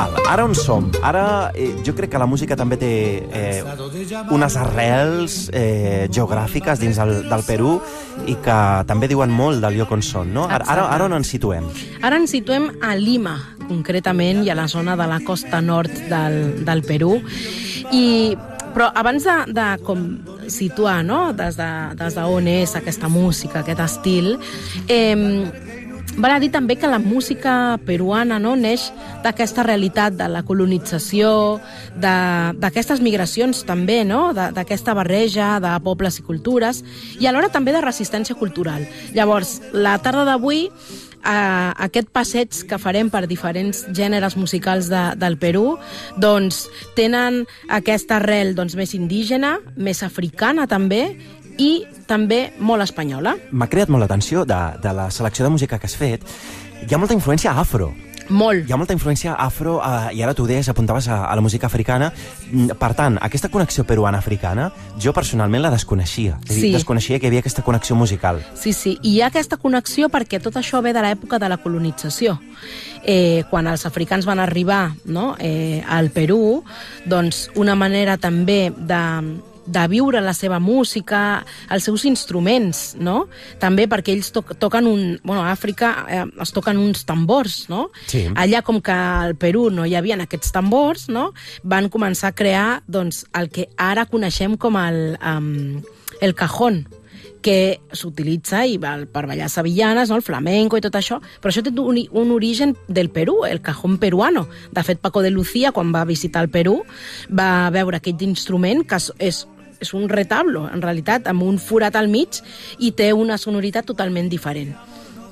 Val, ara on som? Ara jo crec que la música també té unes arrels geogràfiques dins del Perú i que també diuen molt del lloc on són, no? Ara on ens situem? Ara ens situem a Lima, concretament, i a la zona de la costa nord del Perú. Però abans de com situar, no?, des d'on és aquesta música, aquest estil, val a dir també que la música peruana, no, neix d'aquesta realitat de la colonització, d'aquestes migracions també, no?, d'aquesta barreja de pobles i cultures, i alhora també de resistència cultural. Llavors, la tarda d'avui, aquest passeig que farem per diferents gèneres musicals del Perú, doncs tenen aquesta arrel més indígena, més africana també, i també molt espanyola. M'ha creat molt l'atenció de la selecció de música que has fet. Hi ha molta influència afro. Molt. Hi ha molta influència afro, i ara tu deies, apuntaves a la música africana. Per tant, aquesta connexió peruana-africana, jo personalment la desconeixia. Sí. Desconeixia que hi havia aquesta connexió musical. Sí, i hi ha aquesta connexió perquè tot això ve de l'època de la colonització. Quan els africans van arribar, no, al Perú, doncs una manera també de viure la seva música, els seus instruments, no? També perquè ells toquen a Àfrica es toquen uns tambors, no? Sí. Allà, com que al Perú no hi havia aquests tambors, no?, van començar a crear el que ara coneixem com el cajón, que s'utilitza per ballar sevillanes, no?, el flamenco i tot això, però això té un origen del Perú, el cajón peruano. De fet, Paco de Lucía, quan va visitar el Perú, va veure aquest instrument, que és un retablo, en realitat, amb un forat al mig, i té una sonoritat totalment diferent.